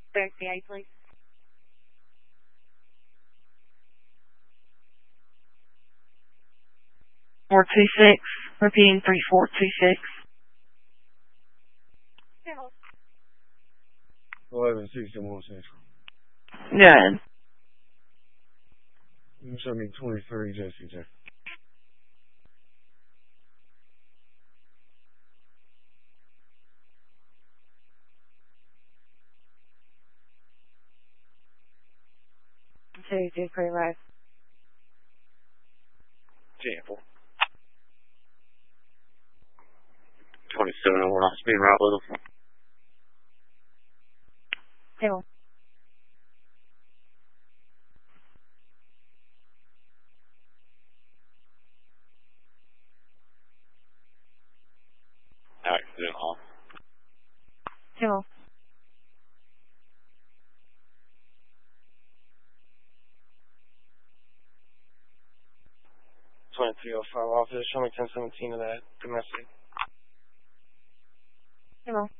Back the A, please. Four two six. Repeating 3426. 11-6 Moore Central. Good. You show me 23 Jesse J. Two, pretty right. Example. 27 over, not speeding right with them. Table. Accident off. Table. 2305 office. Show me 1017 of that domestic. Table.